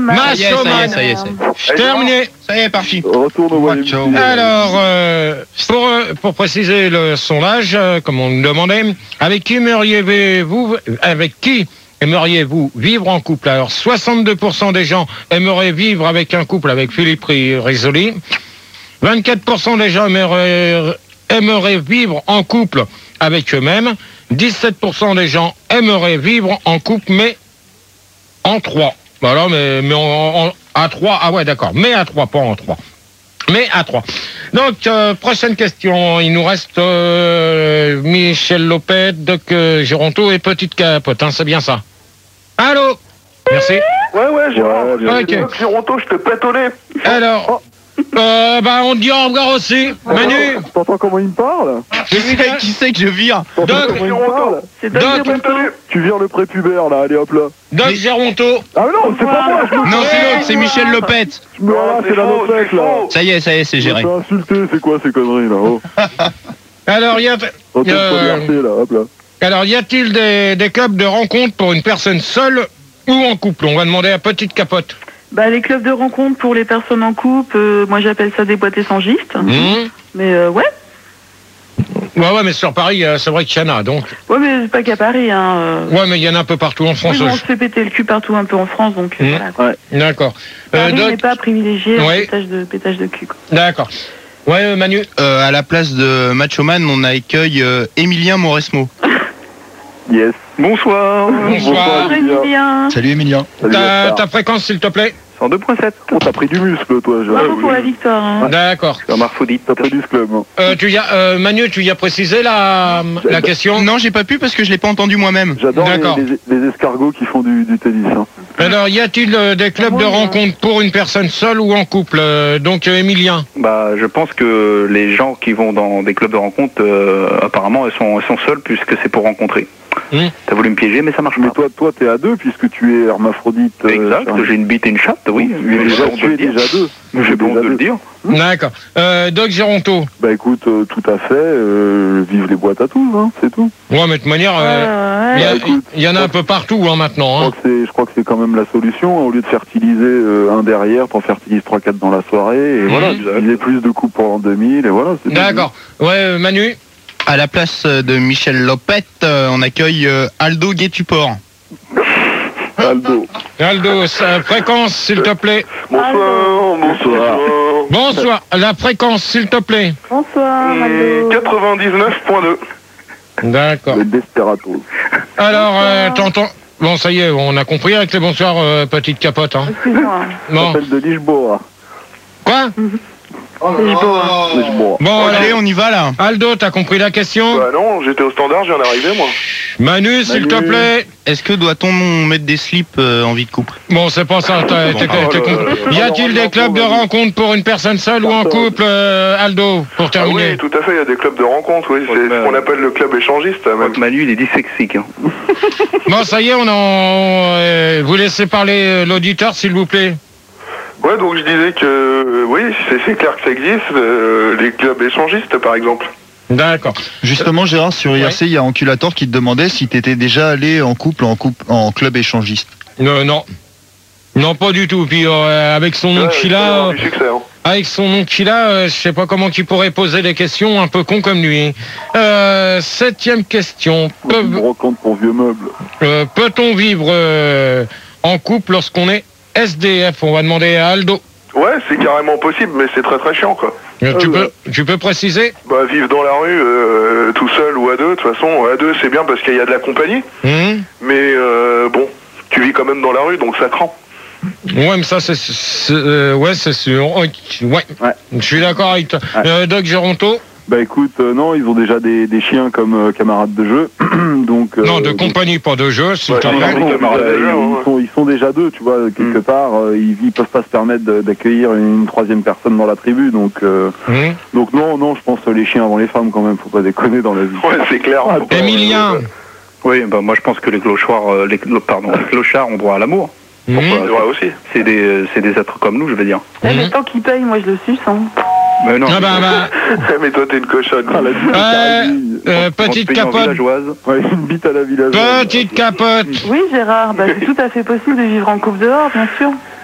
Macho Man. Ça y est. Terminé. Ça y est, parti. Retourne au YMCA. Alors, pour préciser le sondage, comme on nous demandait, avec qui aimeriez-vous vivre en couple? Alors, 62% des gens aimeraient vivre avec un couple avec Philippe Risoli. 24% des gens aimeraient vivre en couple avec eux-mêmes. 17% des gens aimeraient vivre en couple, mais en 3. Voilà, mais à 3. Ah ouais, d'accord. Mais à 3, pas en 3. Mais à 3. Donc, prochaine question. Il nous reste Michel Lopet, Doc Géronto et Petite Capote. Hein, c'est bien ça. Allô? Merci. Ouais, Gérard. Ok. Doc Géronto, je te pète au nez. Alors, on dit au revoir aussi. Manu. T'entends comment il me parle? Qui c'est que je vire? T'entends Doc comment il me parle? C'est Doc Doc. Géronto. Tu vires le prépubère là, allez hop là. Doc Géronto. Ah mais non, c'est pas moi, je me Non, c'est l'autre, c'est Michel Lopet. c'est la nopette là. Ça y est, c'est Je géré. me fais insulter, c'est quoi ces conneries là? Oh. Alors, Retourne pas là, hop là. Alors, y a-t-il des clubs de rencontre pour une personne seule ou en couple? On va demander à Petite Capote. Bah, les clubs de rencontre pour les personnes en couple, moi j'appelle ça des boîtes échangistes. Mais ouais. Ouais, mais sur Paris, c'est vrai qu'il y en a, donc. Ouais, mais c'est pas qu'à Paris, hein. Ouais, mais il y en a un peu partout en France. Oui, on se fait péter le cul partout un peu en France, donc voilà. Quoi. D'accord. Paris n'est pas privilégié en Ouais. pétage de cul, quoi. D'accord. Ouais, Manu. À la place de Macho Man, on accueille Emilien Mauresmo. Yes. Bonsoir. Bonsoir. Emilien. Salut Emilien. Salut, Gaspard. Ta fréquence, s'il te plaît. 102.7. Oh, t'as pris du muscle toi, Bravo pour la victoire. Hein. D'accord. C'est un marfoudite. T'as pris du club. Hein. Manu, tu y as précisé la question? Non, j'ai pas pu parce que je l'ai pas entendu moi-même. J'adore D'accord. les escargots qui font du tennis. Hein. Alors, y a-t-il des clubs de rencontre pour une personne seule ou en couple? Donc, Emilien. Bah, je pense que les gens qui vont dans des clubs de rencontre, apparemment, elles sont seules puisque c'est pour rencontrer. T'as voulu me piéger, mais ça marche Mais pas. toi, t'es à deux puisque tu es hermaphrodite. Exact, j'ai une bite et une chatte, oui. Mais déjà, J'ai tu es déjà deux. J'ai pas honte de le dire. D'accord. Doc Géronto. Bah écoute, tout à fait. Vive les boîtes à tous, hein, c'est tout. Ouais, mais de toute manière, il y en a un peu partout hein, maintenant. Hein. Je crois que c'est quand même la solution. Au lieu de fertiliser un derrière, t'en fertilises 3-4 dans la soirée. Et voilà, tu faisais plus de coups pendant 2000. Et voilà. D'accord. Ouais, Manu. À la place de Michel Lopet, on accueille Aldo Guétuport. Aldo, sa fréquence, s'il te plaît. Bonsoir. Bonsoir. La fréquence, s'il te plaît. Bonsoir, Aldo. 99.2. D'accord. le Desperados. Alors, t'entends. Bon, ça y est, on a compris avec les bonsoirs, Petite Capote. Hein. Excuse-moi. Bon. S'appelle de Lisboa. Quoi? Lisboa. Bon, Allez, on y va là. Aldo, t'as compris la question? Bah non, j'étais au standard, je viens d'arriver, moi. Manu, s'il te plaît. Est-ce que doit-on mettre des slips en vie de couple? Bon, c'est pas ça. Y a-t-il des clubs de rencontre pour une personne seule ou en couple, Aldo, pour Ah terminer? oui, tout à fait, il y a des clubs de rencontre, oui. C'est ce qu'on appelle le club échangiste. Même. Manu, il est dyslexique. Hein. Bon, ça y est, vous laissez parler l'auditeur, s'il vous plaît. Ouais, donc je disais que, oui, c'est clair que ça existe, les clubs échangistes, par exemple. D'accord. Justement, Gérard, sur IRC, il y a Anculator qui te demandait si tu étais déjà allé en couple, en club échangiste. Non. Non, pas du tout. Puis avec son nom qu'il a, je sais pas comment tu pourrais poser des questions un peu cons comme lui. 7e question. Brocante pour vieux meubles. Peut-on vivre en couple lorsqu'on est SDF? On va demander à Aldo. Ouais, c'est carrément possible, mais c'est très très chiant, quoi. Tu peux préciser? Bah, vivre dans la rue, tout seul ou à deux, de toute façon, à deux c'est bien parce qu'il y a de la compagnie, mais bon, tu vis quand même dans la rue, donc ça craint. Ouais, mais ça, c'est sûr. Ouais. Je suis d'accord avec toi. Doc Géronto? Bah écoute, non, ils ont déjà des chiens comme camarades de jeu, donc... non, de compagnie, pas de jeu, s'il te plaît. Ils sont déjà deux, tu vois, quelque part, ils peuvent pas se permettre d'accueillir une troisième personne dans la tribu, donc non, je pense les chiens avant les femmes quand même, faut pas déconner dans la vie. Ouais, c'est clair. Emilien? Oui, bah moi je pense que les clochards ont droit à l'amour. Droit aussi. C'est des êtres comme nous, je veux dire. Mais tant qu'ils payent, moi je le suce, hein. Mais non. Mais toi t'es une cochonne. Petite Capote. Ouais, une bite à la villageoise. Petite Capote. Oui, Gérard, c'est tout à fait possible de vivre en couple dehors, bien sûr.